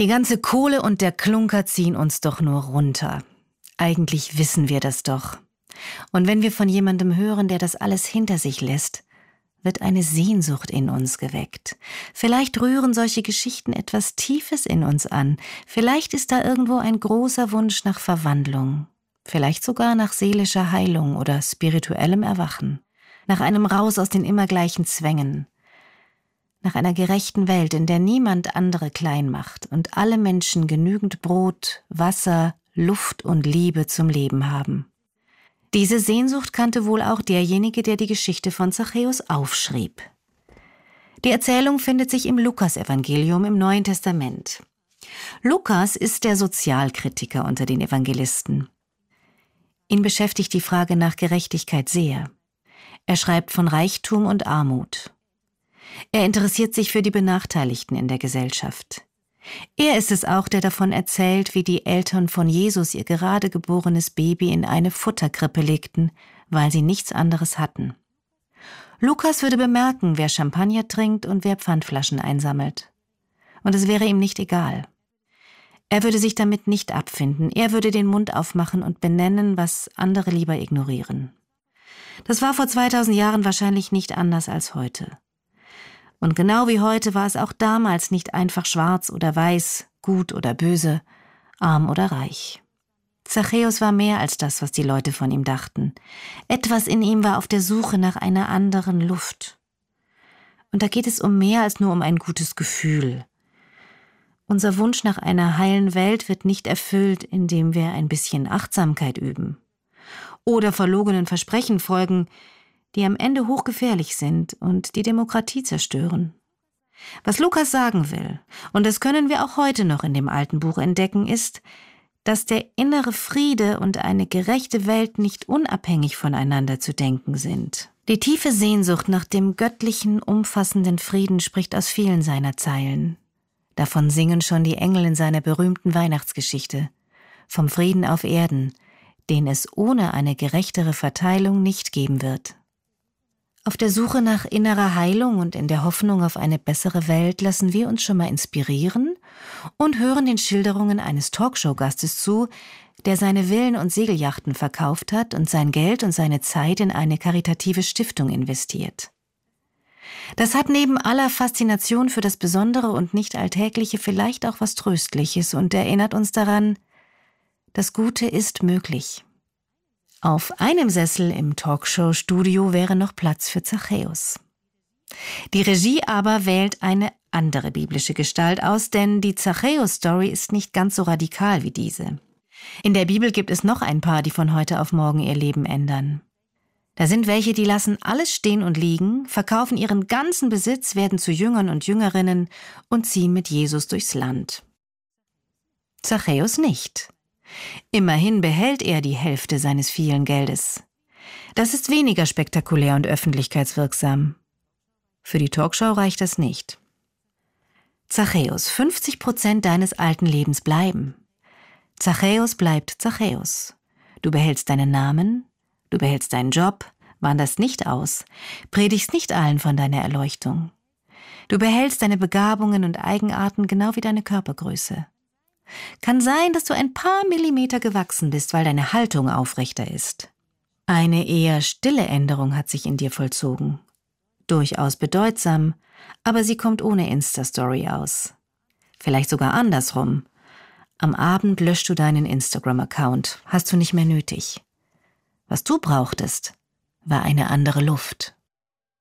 Die ganze Kohle und der Klunker ziehen uns doch nur runter. Eigentlich wissen wir das doch. Und wenn wir von jemandem hören, der das alles hinter sich lässt, wird eine Sehnsucht in uns geweckt. Vielleicht rühren solche Geschichten etwas Tiefes in uns an. Vielleicht ist da irgendwo ein großer Wunsch nach Verwandlung. Vielleicht sogar nach seelischer Heilung oder spirituellem Erwachen. Nach einem Raus aus den immer gleichen Zwängen. Nach einer gerechten Welt, in der niemand andere klein macht und alle Menschen genügend Brot, Wasser, Luft und Liebe zum Leben haben. Diese Sehnsucht kannte wohl auch derjenige, der die Geschichte von Zachäus aufschrieb. Die Erzählung findet sich im Lukasevangelium im Neuen Testament. Lukas ist der Sozialkritiker unter den Evangelisten. Ihn beschäftigt die Frage nach Gerechtigkeit sehr. Er schreibt von Reichtum und Armut. Er interessiert sich für die Benachteiligten in der Gesellschaft. Er ist es auch, der davon erzählt, wie die Eltern von Jesus ihr gerade geborenes Baby in eine Futterkrippe legten, weil sie nichts anderes hatten. Lukas würde bemerken, wer Champagner trinkt und wer Pfandflaschen einsammelt. Und es wäre ihm nicht egal. Er würde sich damit nicht abfinden, er würde den Mund aufmachen und benennen, was andere lieber ignorieren. Das war vor 2000 Jahren wahrscheinlich nicht anders als heute. Und genau wie heute war es auch damals nicht einfach schwarz oder weiß, gut oder böse, arm oder reich. Zachäus war mehr als das, was die Leute von ihm dachten. Etwas in ihm war auf der Suche nach einer anderen Luft. Und da geht es um mehr als nur um ein gutes Gefühl. Unser Wunsch nach einer heilen Welt wird nicht erfüllt, indem wir ein bisschen Achtsamkeit üben. Oder verlogenen Versprechen folgen, die am Ende hochgefährlich sind und die Demokratie zerstören. Was Lukas sagen will, und das können wir auch heute noch in dem alten Buch entdecken, ist, dass der innere Friede und eine gerechte Welt nicht unabhängig voneinander zu denken sind. Die tiefe Sehnsucht nach dem göttlichen, umfassenden Frieden spricht aus vielen seiner Zeilen. Davon singen schon die Engel in seiner berühmten Weihnachtsgeschichte. Vom Frieden auf Erden, den es ohne eine gerechtere Verteilung nicht geben wird. Auf der Suche nach innerer Heilung und in der Hoffnung auf eine bessere Welt lassen wir uns schon mal inspirieren und hören den Schilderungen eines Talkshow-Gastes zu, der seine Villen und Segelyachten verkauft hat und sein Geld und seine Zeit in eine karitative Stiftung investiert. Das hat neben aller Faszination für das Besondere und Nicht-Alltägliche vielleicht auch was Tröstliches und erinnert uns daran, das Gute ist möglich. Auf einem Sessel im Talkshow-Studio wäre noch Platz für Zachäus. Die Regie aber wählt eine andere biblische Gestalt aus, denn die Zachäus-Story ist nicht ganz so radikal wie diese. In der Bibel gibt es noch ein paar, die von heute auf morgen ihr Leben ändern. Da sind welche, die lassen alles stehen und liegen, verkaufen ihren ganzen Besitz, werden zu Jüngern und Jüngerinnen und ziehen mit Jesus durchs Land. Zachäus nicht. Immerhin behält er die Hälfte seines vielen Geldes. Das ist weniger spektakulär und öffentlichkeitswirksam. Für die Talkshow reicht das nicht. Zachäus, 50% deines alten Lebens bleiben. Zachäus bleibt Zachäus. Du behältst deinen Namen, du behältst deinen Job, wanderst nicht aus, predigst nicht allen von deiner Erleuchtung. Du behältst deine Begabungen und Eigenarten genau wie deine Körpergröße. Kann sein, dass du ein paar Millimeter gewachsen bist, weil deine Haltung aufrechter ist. Eine eher stille Änderung hat sich in dir vollzogen. Durchaus bedeutsam, aber sie kommt ohne Insta-Story aus. Vielleicht sogar andersrum. Am Abend löscht du deinen Instagram-Account, hast du nicht mehr nötig. Was du brauchtest, war eine andere Luft.